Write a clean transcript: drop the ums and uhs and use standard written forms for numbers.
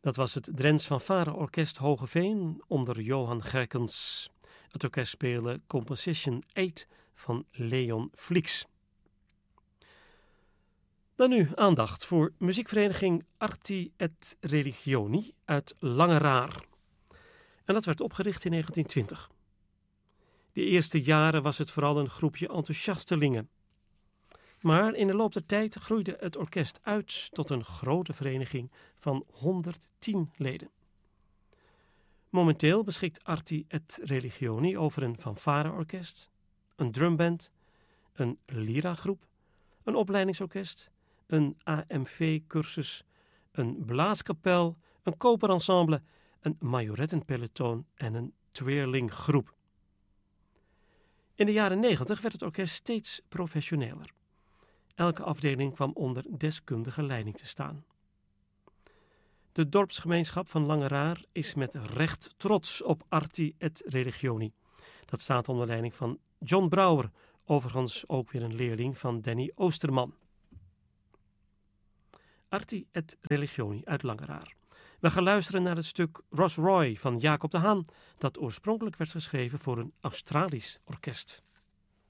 Dat was het Drents Fanfare-orkest Hogeveen onder Johan Gerkens. Het orkest speelde Composition 8 van Leon Flix. Dan nu aandacht voor muziekvereniging Arti et Religioni uit Langeraar. En dat werd opgericht in 1920. De eerste jaren was het vooral een groepje enthousiastelingen. Maar in de loop der tijd groeide het orkest uit tot een grote vereniging van 110 leden. Momenteel beschikt Arti et Religioni over een fanfareorkest, een drumband, een liragroep, een opleidingsorkest, een AMV-cursus, een blaaskapel, een koperensemble, een majorettenpeloton en een tweerlinggroep. In de jaren 90 werd het orkest steeds professioneler. Elke afdeling kwam onder deskundige leiding te staan. De dorpsgemeenschap van Langeraar is met recht trots op Arti et Religioni. Dat staat onder leiding van John Brouwer, overigens ook weer een leerling van Danny Oosterman. Arti et Religioni uit Langeraar. We gaan luisteren naar het stuk Ross Roy van Jacob de Haan, dat oorspronkelijk werd geschreven voor een Australisch orkest.